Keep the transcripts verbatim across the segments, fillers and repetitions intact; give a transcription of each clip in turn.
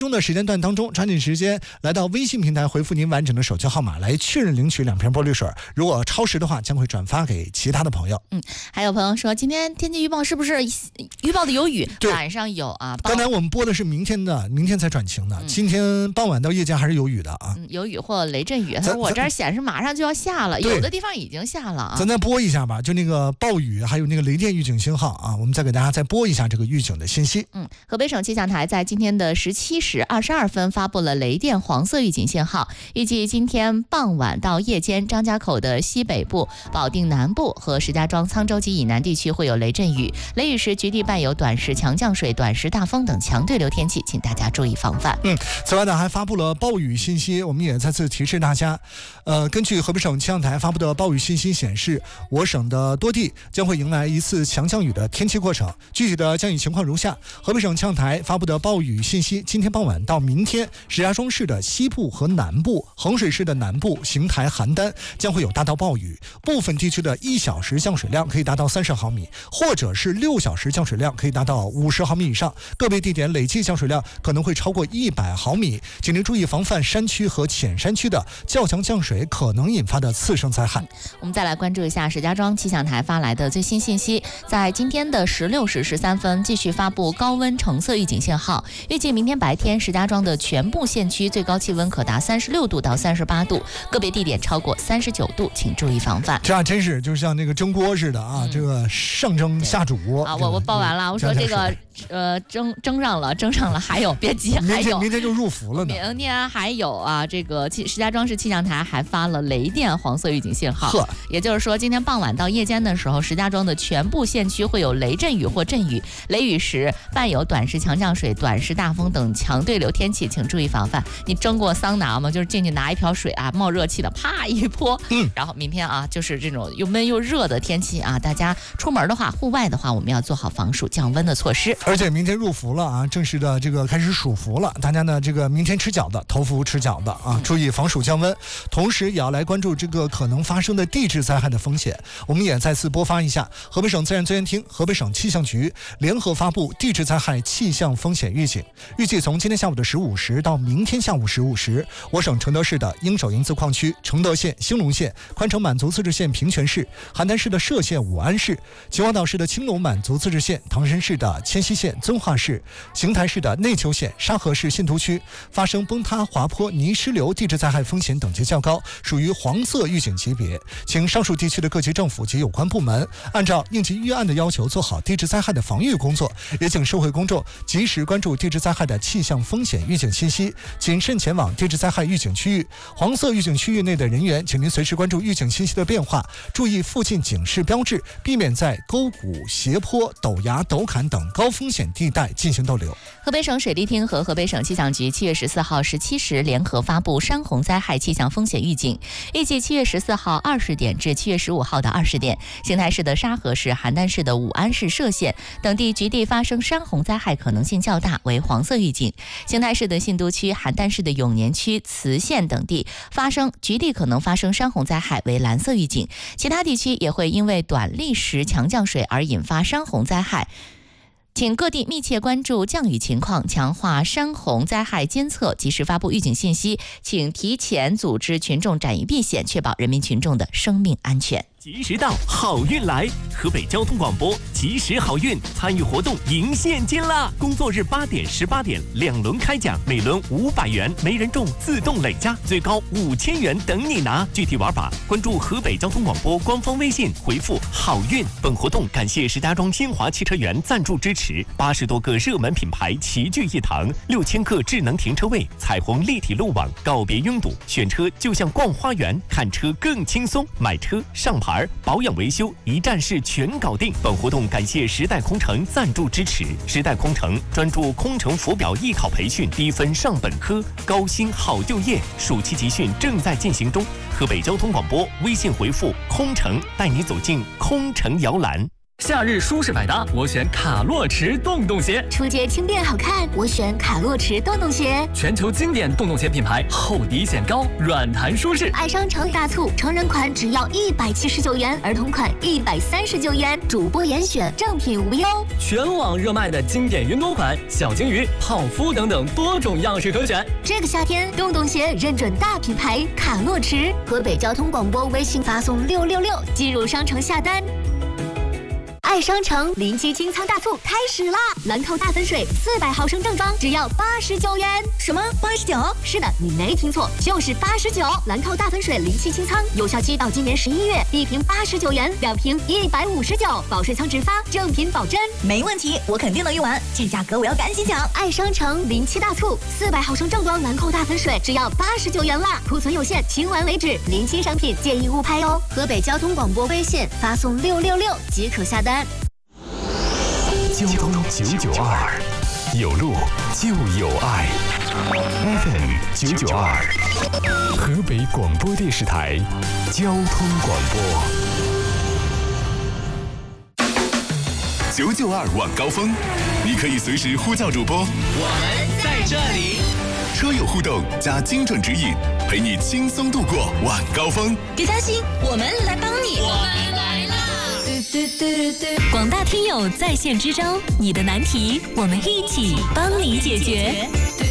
中的时间段当中，抓紧时间来到微信平台回复您完整的手机号码来确认领取两瓶玻璃水，如果超时的话将会转发给其他的朋友。 嗯，还有朋友说今天天气预报是不是预报的有雨？晚上有啊。 刚才我们播的是明天的，明天才转晴的、嗯、今天傍晚到夜间还是有雨的啊、 嗯、有雨或雷阵雨。他说我这儿显示马上就要下了，有的地方已经下了啊。 咱再播一下吧，就那个暴雨还有那个雷电预警信号啊，我们再给大家再播一下这个预警的信息。 嗯，河北省气象台在今天的十七时二十二分发布了雷电黄色预警信号，预计今天傍晚到夜间，张家口的西北部、保定南部和石家庄、沧州及以南地区会有雷阵雨，雷雨时局地伴有短时强降水、短时大风等强对流天气，请大家注意防范。 嗯，此外呢，还发布了暴雨信息，我们也再次提示大家，呃，根据河北省气象台发布的暴雨信息显示，我省的多地将会迎来一次强降雨的天气过程。具体的降雨情况如下：河北省气象台发布的暴雨信息，今天傍晚到明天，石家庄市的西部和南部、衡水市的南部、邢台、邯郸将会有大到暴雨，部分地区的一小时降水量可以达到三十毫米，或者是六小时降水量可以达到五十毫米以上，个别地点累计降水量可能会超过一百毫米，请您注意防范山区和浅山区的较强降水可能引发的次生灾害。 我们再来关注一下石家庄气象台发来的最新信息，在今天的十六时十三分继续发布高温橙色预警信号，预计明天白天石家庄的全部县区最高气温可达三十六度到三十八度，个别地点超过三十九度，请注意防范。 这还真是就像那个蒸锅似的啊、嗯，这个上蒸下煮啊。我我报完了，我说这个呃蒸蒸上了，蒸上了，还有别急，还有明天就入伏了呢。 明天还有啊，这个石家庄市气象台还发了雷电黄色预警信号， 呵， 也就是说今天傍晚到夜间的时候，石家庄的全部县区会有雷阵雨或阵雨，雷雨时伴有短时强降水、短时大风等强对流天气，请注意防范。你蒸过桑拿吗？就是进去拿一瓢水啊，冒热气的，啪一泼， 嗯， 然后明天啊，就是这种又闷又热的天气啊，大家出门的话，户外的话，我们要做好防暑降温的措施。 而且明天入伏了啊，正式的这个开始暑伏了，大家呢这个明天吃饺子，头伏吃饺子啊，注意防暑降温。同时也要来关注这个可能发生的地质灾害的风险。我们也再次播发一下，河北省自然资源厅、河北省气象局联合发布地质灾害气象风险预警，预计从今天下午的十五时到明天下午十五时，我省承德市的鹰首营自矿区、承德县、兴隆县、宽城满族自治县平泉市、邯郸市的歙县武安市、秦皇岛市的青龙满族自治县、唐山市的迁西县遵化市、邢台市的内丘县、沙河市信徒区发生崩塌、滑坡、泥石流地质灾害风险等级较高，属于黄色预警级别，请上述地区的各级政府及有关部门按照应急预案的要求做好地质灾害的防御工作，也请社会公众及时关注地质灾害的气象风险预警信息，谨慎前往地质灾害预警区域。黄色预警区域内的人员，请您随时关注预警信息的变化，注意附近警示标志，避免在沟谷、斜坡、陡崖、陡坎等高风险地带进行逗留。 河北省水利厅和河北省气象局七月十四号十七时联合发布山洪灾害气象风险预警，预计七月十四号二十点至七月十五号的二十点，邢台市的沙河市、邯郸市的武安市歙县等地局地发生山洪灾害可能性较大，为黄色预警；邢台市的信都区、邯郸市的永年区、磁县等地发生局地可能发生山洪灾害，为蓝色预警。其他地区也会因为短历时强降水而引发山洪灾害。请各地密切关注降雨情况，强化山洪灾害监测，及时发布预警信息，请提前组织群众展翼避险，确保人民群众的生命安全。 及时到，好运来！河北交通广播及时好运，参与活动赢现金啦！工作日八点、十八点两轮开奖，每轮五百元，没人中自动累加，最高五千元等你拿。具体玩法，关注河北交通广播官方微信，回复“好运”。本活动感谢石家庄新华汽车园赞助支持，八十多个热门品牌齐聚一堂，六千个智能停车位，彩虹立体路网，告别拥堵，选车就像逛花园，看车更轻松，买车上牌。保养维修一站式全搞定。本活动感谢时代空乘赞助支持。时代空乘专注空乘浮表艺考培训，低分上本科，高薪好就业。暑期集训正在进行中。河北交通广播微信回复空乘，带你走进空乘摇篮。 夏日舒适百搭，我选卡洛驰洞洞鞋。 出街轻便好看，我选卡洛驰洞洞鞋。 全球经典洞洞鞋品牌，厚底显高，软弹舒适。 爱商城大促，成人款只要一百七十九元，儿童款一百三十九元，主播严选，正品无忧。 全网热卖的经典云朵款、小金鱼、泡芙等等多种样式可选。 这个夏天，洞洞鞋认准大品牌卡洛驰。河北交通广播微信发送六六六，进入商城下单。爱商城临期清仓大促开始啦！兰蔻大粉水四百毫升正装只要八十九元。什么八十九？是的，你没听错，就是八十九。兰蔻大粉水临期清仓，有效期到今年十一月，一瓶八十九元，两瓶一百五十九，保税仓直发，正品保真。 没问题，我肯定能用完，这价格我要赶紧抢！ 爱商城临期大促，四百毫升正装兰蔻大粉水只要八十九元啦，库存有限，清完为止。临期商品建议误拍哦。河北交通广播微信发送六六六即可下单。 交通九九二，有路就有爱。F M 九九二，河北广播电视台交通广播。九九二晚高峰，你可以随时呼叫主播， 我们在这里。 车友互动加精准指引，陪你轻松度过晚高峰。 别担心，我们来帮你。 我们来啦！ 广大听友在线支招，你的难题我们一起帮你解决。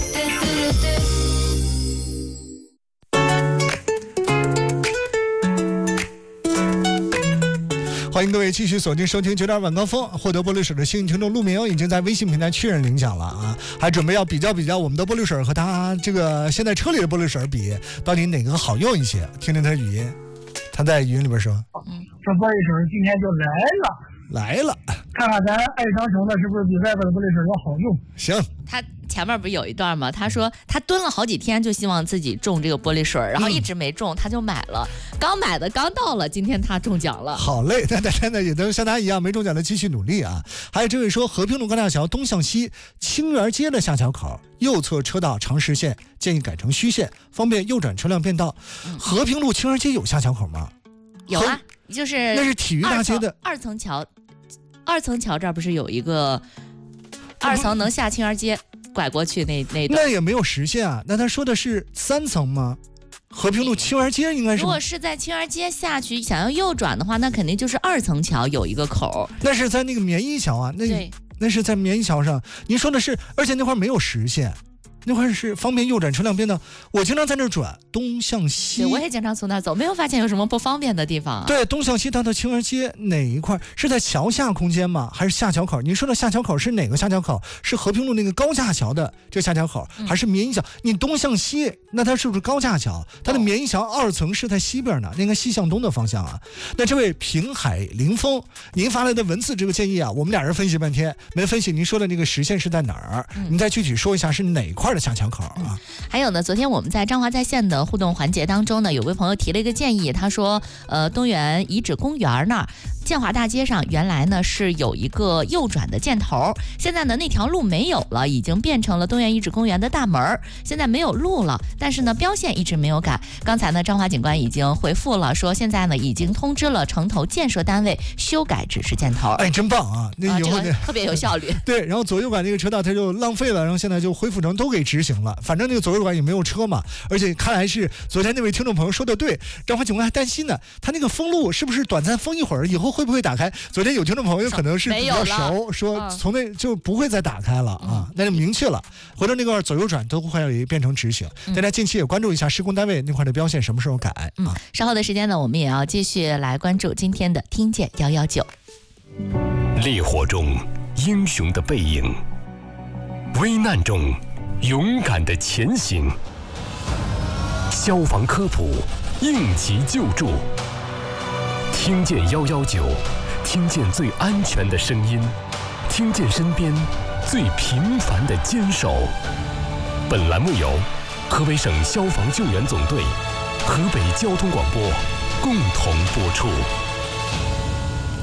欢迎各位继续锁定收听九点晚高峰，获得玻璃水的幸运听众陆明已经在微信平台确认领奖了啊，还准备要比较比较我们的玻璃水和他这个现在车里的玻璃水比，到底哪个好用一些？听听他的语音，他在语音里边说：“ 嗯，这玻璃水今天就来了， 来了， 看看咱爱商城的是不是比外边的玻璃水要好用？” 行， 他前面不是有一段吗？他说他蹲了好几天，就希望自己中这个玻璃水，然后一直没中，他就买了。刚买的刚到了，今天他中奖了。 好嘞，那大家呢也都像他一样没中奖的继续努力啊。还有这位说，和平路高架桥东向西清园街的下桥口右侧车道长实线建议改成虚线，方便右转车辆变道。嗯、和平路清园街有下桥口吗？ 有啊，就是那是体育大街的二层桥，二层桥这儿不是有一个二层能下清园街？拐过去那那那也没有实现啊。那他说的是三层吗？和平路清园街应该是。 如果是在清园街下去想要右转的话，那肯定就是二层桥有一个口。 那是在那个绵一桥啊，那对， 那是在绵一桥上。您说的是，而且那块没有实线。那块是方便右转车辆变道，我经常在那儿转，东向西。 对，我也经常从那儿走，没有发现有什么不方便的地方、啊。 对，东向西到的清园街哪一块是在桥下空间吗？还是下桥口？您说的下桥口是哪个下桥口？是和平路那个高架桥的这个下桥口，嗯、还是绵一桥？你东向西，那它是不是高架桥？它的绵一桥二层是在西边呢，那个西向东的方向啊。那这位平海凌风，您发来的文字这个建议啊，我们俩人分析半天，没分析您说的那个实线是在哪儿？嗯、您再具体说一下是哪块的下桥口啊？嗯、 还有呢，昨天我们在彰化在线的互动环节当中呢，有位朋友提了一个建议，他说，呃，东园遗址公园那儿。建华大街上原来呢是有一个右转的箭头，现在呢那条路没有了，已经变成了东园遗址公园的大门，现在没有路了，但是呢标线一直没有改。刚才呢彰化警官已经回复了，说现在呢已经通知了城投建设单位修改指示箭头。 哎，真棒啊！那以后、 啊这个、特别有效率。 对，然后左右拐那个车道它就浪费了，然后现在就恢复成都给执行了。反正那个左右拐也没有车嘛，而且看来是昨天那位听众朋友说的对，彰化警官还担心呢，他那个封路是不是短暂封一会儿，以后会不会打开？昨天有听众朋友可能是比较熟，说从那就不会再打开了啊，那就明确了，回头那块左右转都会变成直行。大家近期也关注一下施工单位那块的标线什么时候改啊？ 嗯，稍后的时间呢，我们也要继续来关注今天的听见一一九。 烈火中英雄的背影，危难中勇敢的前行，消防科普，应急救助。听见一一九，听见最安全的声音，听见身边最平凡的坚守。本栏目由河北省消防救援总队、河北交通广播共同播出。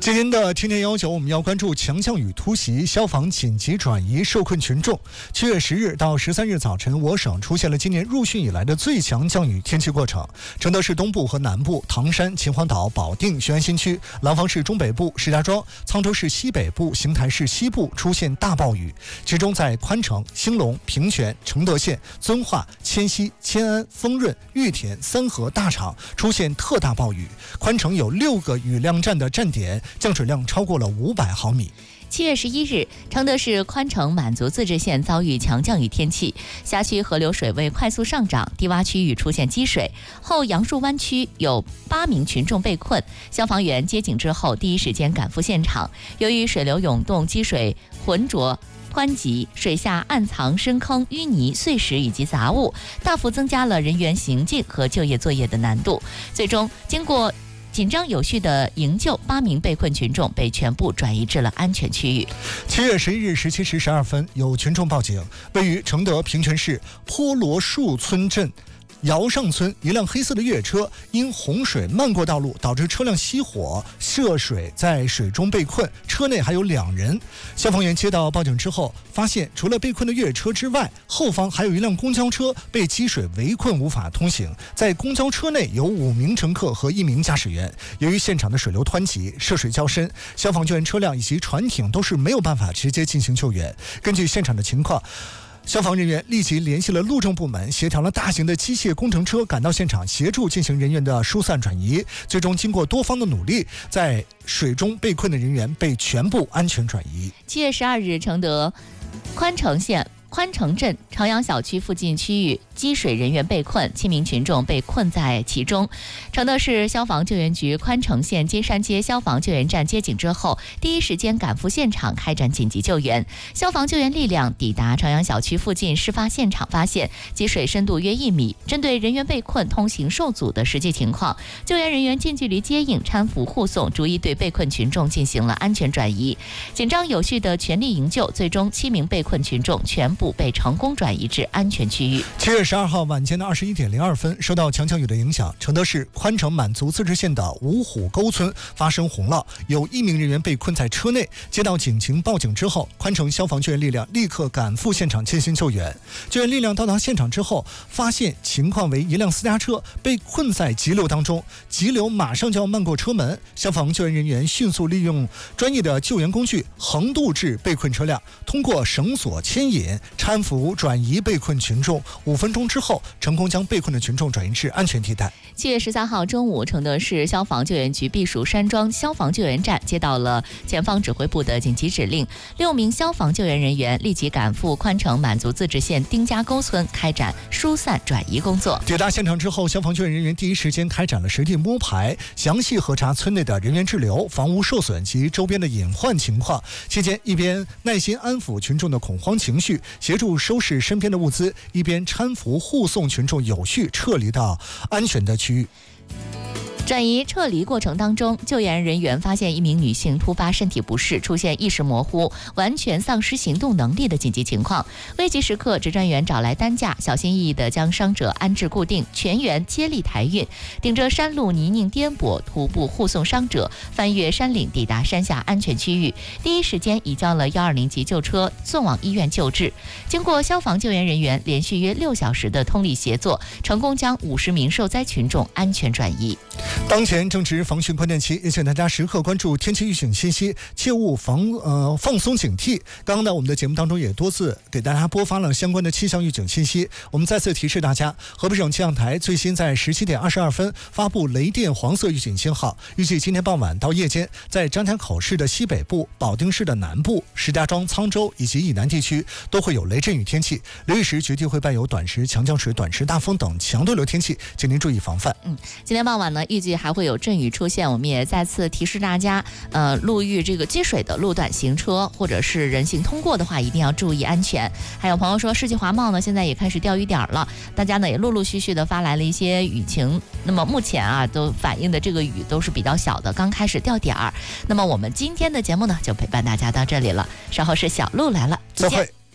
今天的天天要求，我们要关注强降雨突袭，消防紧急转移受困群众。七月十日到十三日早晨，我省出现了今年入汛以来的最强降雨天气过程。承德市东部和南部、唐山、秦皇岛、保定、雄安新区、廊坊市中北部、石家庄、沧州市西北部、邢台市西部出现大暴雨，其中在宽城、兴隆、平泉、承德县、遵化、迁西、迁安、丰润、玉田、三河、大厂出现特大暴雨。宽城有六个雨量站的站点，降水量超过了五百毫米。 七月十一日，承德市宽城满族自治县遭遇强降雨天气，辖区河流水位快速上涨，低洼区域出现积水。后杨树湾区有八名群众被困，消防员接警之后，第一时间赶赴现场。由于水流涌动，积水浑浊湍急，水下暗藏深坑、淤泥、碎石以及杂物，大幅增加了人员行进和就业作业的难度。最终，经过紧张有序的营救，八名被困群众被全部转移至了安全区域。 七月十一日十七时十二分，有群众报警，位于承德平泉市坡罗树村镇尧上村一辆黑色的越野车因洪水漫过道路，导致车辆熄火涉水，在水中被困，车内还有两人。消防员接到报警之后，发现除了被困的越野车之外，后方还有一辆公交车被积水围困，无法通行。在公交车内有五名乘客和一名驾驶员。由于现场的水流湍急，涉水较深，消防救援车辆以及船艇都是没有办法直接进行救援。根据现场的情况，消防人员立即联系了路政部门，协调了大型的机械工程车赶到现场，协助进行人员的疏散转移。最终经过多方的努力，在水中被困的人员被全部安全转移。 七月十二日，承德宽城县宽城镇朝阳小区附近区域积水，人员被困，七名群众被困在其中。承德市消防救援局宽城县金山街消防救援站接警之后，第一时间赶赴现场开展紧急救援。消防救援力量抵达朝阳小区附近事发现场，发现积水深度约一米。针对人员被困、通行受阻的实际情况，救援人员近距离接应、搀扶护送，逐一对被困群众进行了安全转移。紧张有序的全力营救，最终七名被困群众全部被成功转移至安全区域。 七月十二号晚间的二十一点零二分，受到强降雨的影响，承德市宽城满族自治县的五虎沟村发生洪涝，有一名人员被困在车内。接到警情报警之后，宽城消防救援力量立刻赶赴现场进行救援。救援力量到达现场之后，发现情况为一辆私家车被困在急流当中，急流马上就要漫过车门。消防救援人员迅速利用专业的救援工具横渡至被困车辆，通过绳索牵引、搀扶转移被困群众。五分钟之后，成功将被困的群众转移至安全地带。 七月十三号中午，承德市消防救援局避暑山庄消防救援站接到了前方指挥部的紧急指令，六名消防救援人员立即赶赴宽城满族自治县丁家沟村开展疏散转移工作。 抵达现场之后，消防救援人员第一时间开展了实地摸排，详细核查村内的人员滞留、房屋受损及周边的隐患情况。期间，一边耐心安抚群众的恐慌情绪，协助收拾身边的物资，一边搀扶护送群众有序撤离到安全的区域。 转移撤离过程当中，救援人员发现一名女性突发身体不适，出现意识模糊、完全丧失行动能力的紧急情况。危急时刻，值专员找来担架，小心翼翼地将伤者安置固定，全员接力抬运，顶着山路泥泞颠簸，徒步护送伤者翻越山岭，抵达山下安全区域。第一时间移交了一二零急救车送往医院救治。经过消防救援人员连续约六小时的通力协作，成功将五十名受灾群众安全转移。 当前正值防汛关键期，也请大家时刻关注天气预警信息，切勿防呃放松警惕。刚刚呢，我们的节目当中也多次给大家播发了相关的气象预警信息。我们再次提示大家，河北省气象台最新在十七点二十二分发布雷电黄色预警信号，预计今天傍晚到夜间，在张家口市的西北部、保定市的南部、石家庄、沧州以及以南地区都会有雷阵雨天气，雷雨时绝对会伴有短时强降水、短时大风等强对流天气，请您注意防范。 嗯，今天傍晚呢，预计还会有阵雨出现，我们也再次提示大家，呃，路遇这个积水的路段行车或者是人行通过的话，一定要注意安全。还有朋友说，世纪华贸呢现在也开始钓鱼点了，大家呢也陆陆续续的发来了一些雨情。那么目前啊，都反映的这个雨都是比较小的，刚开始钓点儿。那么我们今天的节目呢，就陪伴大家到这里了。稍后是小鹿来了， 再会。